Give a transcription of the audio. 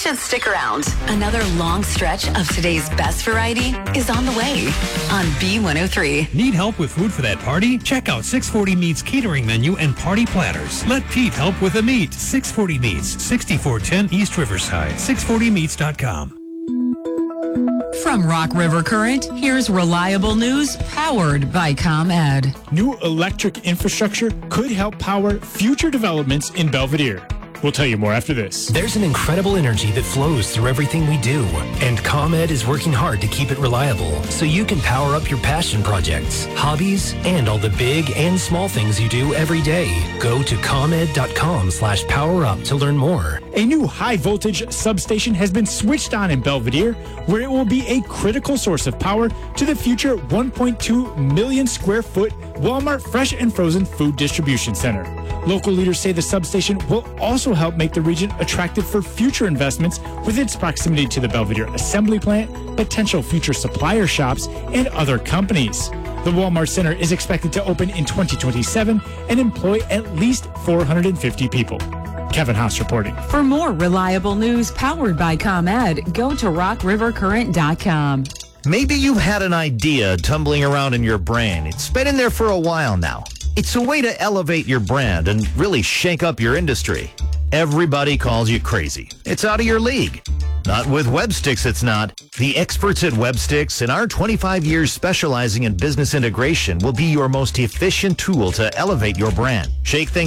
should stick around. Another long stretch of today's best variety is on the way on B103. Need help with food for that party? Check out 640 Meats catering menu and party platters. Let Pete help with the meat. 640 Meats, 6410 East Riverside, 640meats.com. From Rock River Current, here's reliable news powered by ComEd. New electric infrastructure could help power future developments in Belvedere. We'll tell you more after this. There's an incredible energy that flows through everything we do, and ComEd is working hard to keep it reliable so you can power up your passion projects, hobbies, and all the big and small things you do every day. Go to ComEd.com/powerup to learn more. A new high-voltage substation has been switched on in Belvedere, where it will be a critical source of power to the future 1.2 million square foot Walmart fresh and frozen food distribution center. Local leaders say the substation will also help make the region attractive for future investments with its proximity to the Belvedere assembly plant, potential future supplier shops, and other companies. The Walmart Center is expected to open in 2027 and employ at least 450 people. Kevin Haas reporting. For more reliable news powered by ComEd, go to rockrivercurrent.com. Maybe you've had an idea tumbling around in your brain. It's been in there for a while now. It's a way to elevate your brand and really shake up your industry. Everybody calls you crazy. It's out of your league. Not with WebSticks, it's not. The experts at WebSticks and our 25 years specializing in business integration will be your most efficient tool to elevate your brand. Shake things